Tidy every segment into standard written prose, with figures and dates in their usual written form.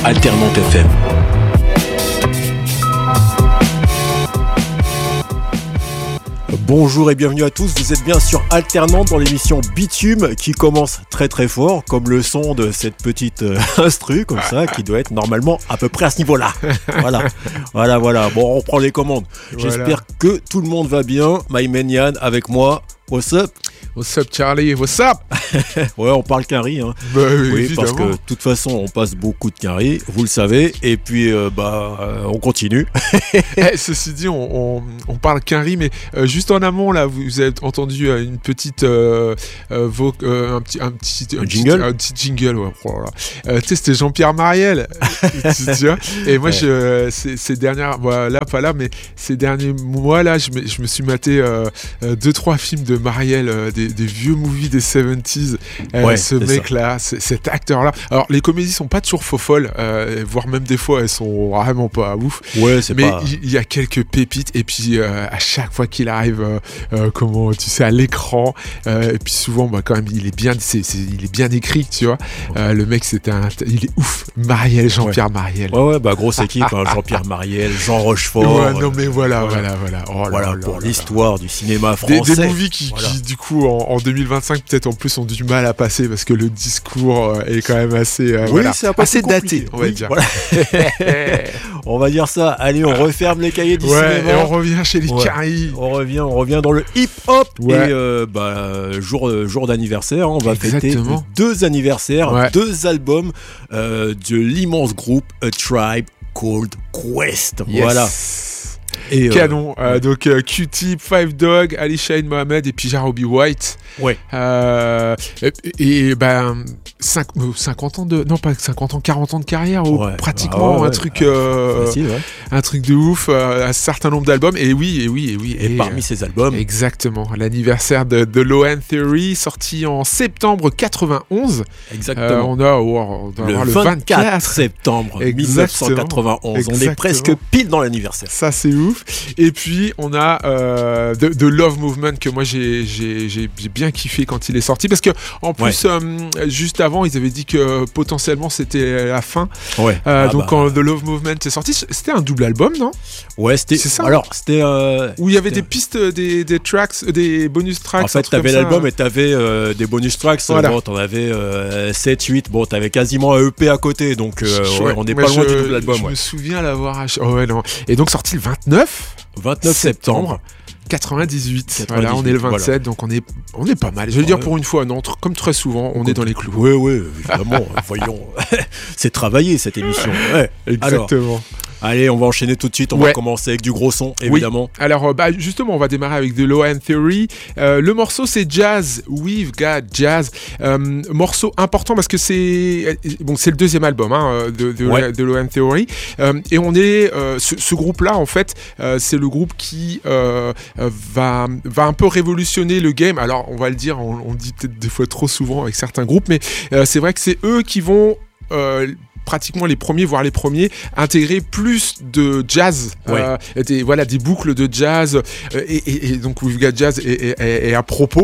Alternante FM. Bonjour et bienvenue à tous, vous êtes bien sur Alternante dans l'émission Bitume qui commence très très fort comme le son de cette petite instru comme ça qui doit être normalement à peu près à ce niveau-là. Voilà. Bon, on reprend les commandes. Voilà. J'espère que tout le monde va bien. My man Yann avec moi. What's up? What's up Charlie? What's up? Ouais, on parle quinri, hein. Bah, oui, parce que de toute façon, on passe beaucoup de quinri, vous le savez, et puis on continue. Ceci dit, on parle quinri, mais juste en amont, là, vous avez entendu une petite un jingle. Un petit jingle, ouais. Tu sais, c'était Jean-Pierre Mariel. Tu vois, et moi, ces dernières, là, pas là, mais ces derniers mois, là, je me suis maté 2-3 films de Mariel, des vieux movies des 70s. Ce mec-là, cet acteur-là. Alors, les comédies sont pas toujours faux-folles, voire même des fois, elles sont vraiment pas ouf. Ouais, c'est mais pas... il y a quelques pépites, et puis à chaque fois qu'il arrive, à l'écran, et puis souvent, quand même, il est bien écrit, tu vois. Le mec, il est ouf. Mariel, Jean-Pierre Mariel. Ouais, grosse équipe, hein, Jean-Pierre Mariel, Jean Rochefort. Ouais, non, mais voilà. Oh voilà, pour l'histoire du cinéma français. Des movies qui, du coup, en 2025, peut-être en plus, ont du mal à passer parce que le discours est quand même assez, c'est assez daté, on va dire. Voilà. On va dire ça. Allez, on referme les cahiers du cinéma. Et on revient chez les caries. On revient dans le hip-hop. Ouais. Et jour d'anniversaire, on va fêter 2 anniversaires, 2 albums de l'immense groupe A Tribe Called Quest. Yes. Voilà. Et canon. Donc Q-Tip, Five Dog, Ali Shaheed Mohamed et puis Jarobi White. Ouais. 50 ans de... Non, pas 50 ans, 40 ans de carrière, pratiquement un truc... facile, un truc de ouf, un certain nombre d'albums. Et oui. Et parmi ces albums... Exactement. L'anniversaire de The Low End Theory, sorti en septembre 91. Exactement. On doit avoir le 24 septembre 1991. On est presque pile dans l'anniversaire. Ça, c'est ouf. Et puis, on a The Love Movement, que moi, j'ai bien kiffé quand il est sorti. Parce que, en plus, juste avant, ils avaient dit que potentiellement, c'était la fin. Ouais. Quand The Love Movement est sorti, c'était un double album, non? Ouais, c'était... C'est ça. Alors, c'était... où il y avait des pistes, des tracks, des bonus tracks. En fait, t'avais l'album et t'avais des bonus tracks. Voilà. Bon, t'en avais 7, 8. Bon, t'avais quasiment un EP à côté. Donc, on n'est pas loin du double album. Je me souviens l'avoir acheté. Oh, ouais, non. Et donc, sorti le 29 septembre 98. Voilà, on est le 27, donc on est pas mal. Je veux dire, pour une fois, non, comme très souvent, on est dans les clous. Oui, évidemment. Voyons. C'est travaillé, cette émission. Ouais. Exactement. Alors, allez, on va enchaîner tout de suite. On va commencer avec du gros son, évidemment. Oui. Alors, justement, on va démarrer avec The Low End Theory. Le morceau, c'est Jazz. We've Got Jazz. Morceau important parce que c'est le deuxième album de Low End Theory. Et on est ce groupe-là, en fait, c'est le groupe qui va un peu révolutionner le game. Alors, on va le dire, on dit peut-être des fois trop souvent avec certains groupes, mais c'est vrai que c'est eux qui vont pratiquement les premiers, voire les premiers, intégrer plus de jazz, des boucles de jazz, et donc We've Got Jazz est à propos.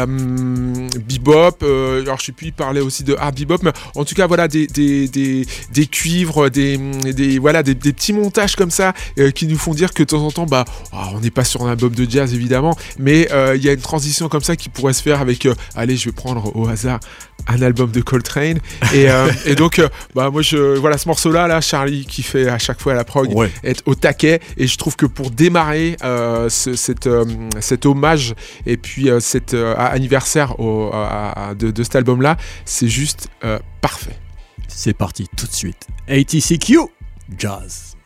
Bebop, alors je sais plus, il parlait aussi de hard bebop, mais en tout cas voilà des cuivres, des petits montages comme ça qui nous font dire que de temps en temps on n'est pas sur un album de jazz évidemment, mais il y a une transition comme ça qui pourrait se faire avec allez, je vais prendre au hasard un album de Coltrane et donc moi ce morceau là Charlie qui fait à chaque fois la prog est au taquet, et je trouve que pour démarrer cet hommage et puis cet anniversaire de cet album là, c'est juste parfait. C'est parti tout de suite. ATCQ Jazz.